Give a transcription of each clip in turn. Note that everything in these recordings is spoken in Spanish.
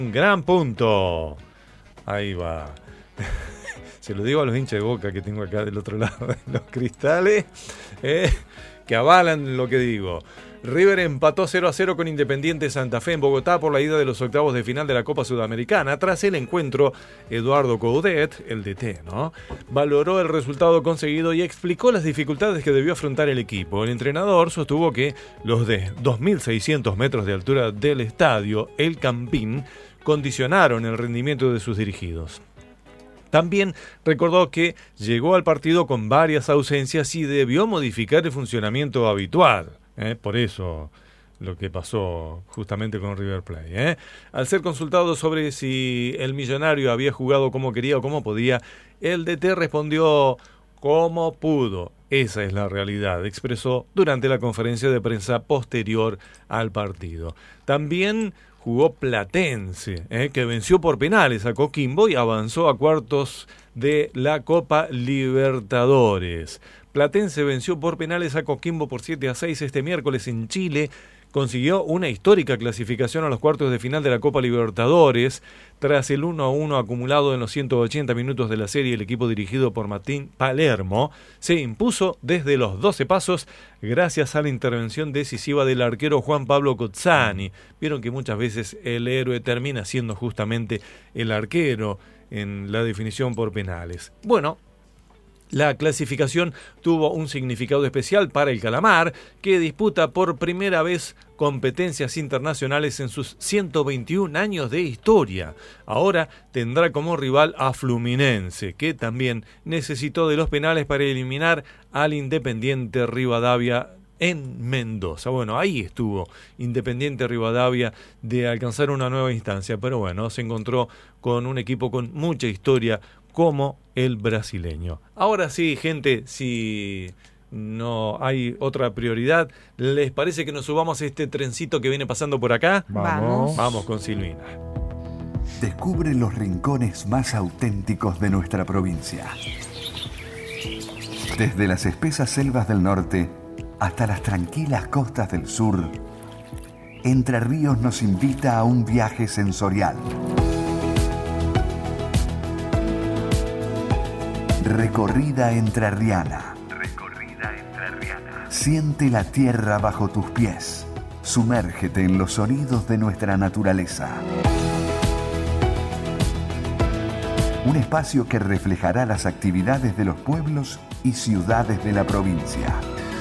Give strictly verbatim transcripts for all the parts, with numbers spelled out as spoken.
Gran punto. Ahí va. Se lo digo a los hinchas de Boca que tengo acá del otro lado de los cristales, eh, que avalan lo que digo. River empató cero a cero con Independiente Santa Fe en Bogotá por la ida de los octavos de final de la Copa Sudamericana. Tras el encuentro, Eduardo Coudet, el D T, ¿no?, valoró el resultado conseguido y explicó las dificultades que debió afrontar el equipo. El entrenador sostuvo que los de dos mil seiscientos metros de altura del estadio, el Campín, condicionaron el rendimiento de sus dirigidos. También recordó que llegó al partido con varias ausencias y debió modificar el funcionamiento habitual. ¿eh? Por eso lo que pasó justamente con River Plate. ¿eh? Al ser consultado sobre si el millonario había jugado como quería o como podía, el D T respondió como pudo. Esa es la realidad, expresó durante la conferencia de prensa posterior al partido. También jugó Platense, eh, que venció por penales a Coquimbo y avanzó a cuartos de la Copa Libertadores. Platense venció por penales a Coquimbo por siete a seis este miércoles en Chile. Consiguió una histórica clasificación a los cuartos de final de la Copa Libertadores. Tras el uno a uno acumulado en los ciento ochenta minutos de la serie, el equipo dirigido por Martín Palermo se impuso desde los doce pasos gracias a la intervención decisiva del arquero Juan Pablo Cozzani. Vieron que muchas veces el héroe termina siendo justamente el arquero en la definición por penales. Bueno, la clasificación tuvo un significado especial para el Calamar, que disputa por primera vez competencias internacionales en sus ciento veintiún años de historia. Ahora tendrá como rival a Fluminense, que también necesitó de los penales para eliminar al Independiente Rivadavia en Mendoza. Bueno, ahí estuvo Independiente Rivadavia de alcanzar una nueva instancia, pero bueno, se encontró con un equipo con mucha historia como el brasileño. Ahora sí, gente, si no hay otra prioridad, ¿les parece que nos subamos a este trencito que viene pasando por acá? Vamos. Vamos con Silvina. Descubre los rincones más auténticos de nuestra provincia. Desde las espesas selvas del norte hasta las tranquilas costas del sur, Entre Ríos nos invita a un viaje sensorial. Recorrida entrerriana. Recorrida entrerriana. Siente la tierra bajo tus pies. Sumérgete en los sonidos de nuestra naturaleza. Un espacio que reflejará las actividades de los pueblos y ciudades de la provincia.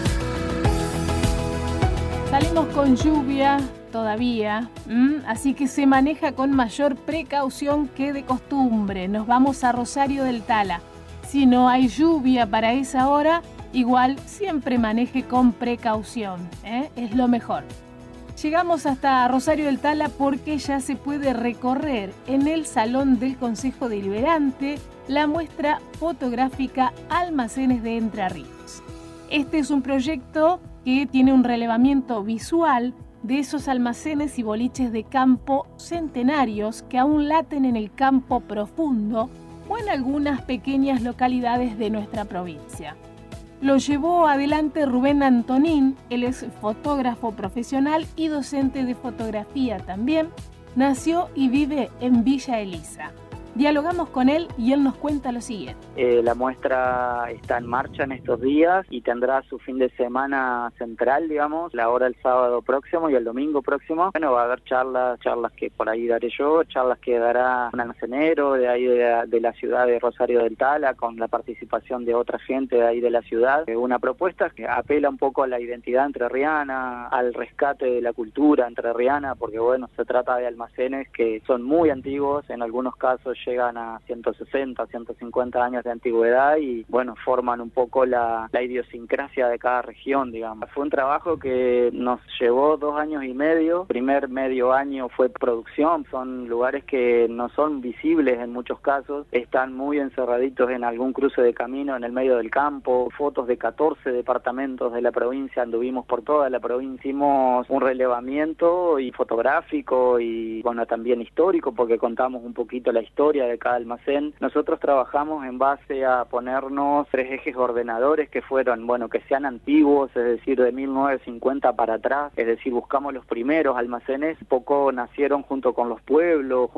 Salimos con lluvia todavía, ¿m? así que se maneja con mayor precaución que de costumbre. Nos vamos a Rosario del Tala. Si no hay lluvia para esa hora, igual siempre maneje con precaución, ¿eh? es lo mejor. Llegamos hasta Rosario del Tala porque ya se puede recorrer en el Salón del Consejo Deliberante la muestra fotográfica Almacenes de Entre Ríos. Este es un proyecto que tiene un relevamiento visual de esos almacenes y boliches de campo centenarios que aún laten en el campo profundo o en algunas pequeñas localidades de nuestra provincia. Lo llevó adelante Rubén Antonín, él es fotógrafo profesional y docente de fotografía también. Nació y vive en Villa Elisa. Dialogamos con él y él nos cuenta lo siguiente. Eh, la muestra está en marcha en estos días y tendrá su fin de semana central, digamos, la hora el sábado próximo y el domingo próximo. Bueno, va a haber charlas, charlas que por ahí daré yo, charlas que dará un almacenero de ahí de la, de la ciudad de Rosario del Tala, con la participación de otra gente de ahí de la ciudad. Eh, una propuesta que apela un poco a la identidad entrerriana, al rescate de la cultura entrerriana, porque bueno, se trata de almacenes que son muy antiguos, en algunos casos llegan a ciento sesenta, ciento cincuenta años de antigüedad y bueno, forman un poco la, la idiosincrasia de cada región, digamos. Fue un trabajo que nos llevó dos años y medio. El primer medio año fue producción, son lugares que no son visibles en muchos casos, están muy encerraditos en algún cruce de camino en el medio del campo, fotos de catorce departamentos de la provincia, anduvimos por toda la provincia, hicimos un relevamiento y fotográfico y bueno, también histórico, porque contamos un poquito la historia historia de cada almacén. Nosotros trabajamos en base a ponernos tres ejes ordenadores que fueron, bueno, que sean antiguos, es decir, de mil novecientos cincuenta para atrás, es decir, buscamos los primeros almacenes, un poco nacieron junto con los pueblos,